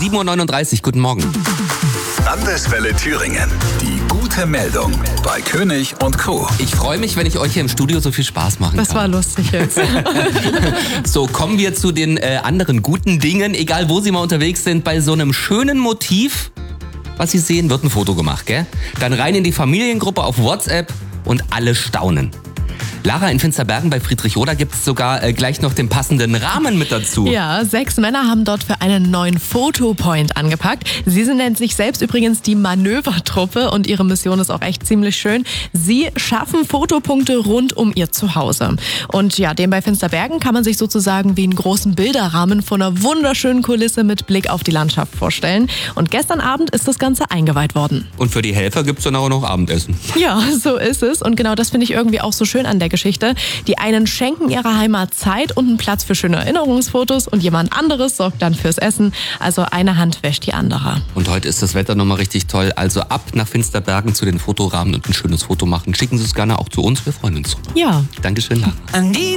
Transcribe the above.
7:39 Uhr, guten Morgen. Landeswelle Thüringen. Die gute Meldung bei König und Co. Ich freue mich, wenn ich euch hier im Studio so viel Spaß machen kann. Das war lustig jetzt. So, kommen wir zu den anderen guten Dingen. Egal, wo Sie mal unterwegs sind, bei so einem schönen Motiv, was Sie sehen, wird ein Foto gemacht, gell? Dann rein in die Familiengruppe auf WhatsApp und alle staunen. Lara, in Finsterbergen bei Friedrich-Roda gibt es sogar gleich noch den passenden Rahmen mit dazu. Ja, 6 Männer haben dort für einen neuen Fotopoint angepackt. Sie nennen sich selbst übrigens die Manövertruppe und ihre Mission ist auch echt ziemlich schön. Sie schaffen Fotopunkte rund um ihr Zuhause. Und ja, den bei Finsterbergen kann man sich sozusagen wie einen großen Bilderrahmen von einer wunderschönen Kulisse mit Blick auf die Landschaft vorstellen. Und gestern Abend ist das Ganze eingeweiht worden. Und für die Helfer gibt es dann auch noch Abendessen. Ja, so ist es. Und genau das finde ich irgendwie auch so schön an der Geschichte. Die einen schenken ihrer Heimat Zeit und einen Platz für schöne Erinnerungsfotos und jemand anderes sorgt dann fürs Essen. Also eine Hand wäscht die andere. Und heute ist das Wetter nochmal richtig toll. Also ab nach Finsterbergen zu den Fotorahmen und ein schönes Foto machen. Schicken Sie es gerne auch zu uns, wir freuen uns. Ja. Dankeschön, Lara.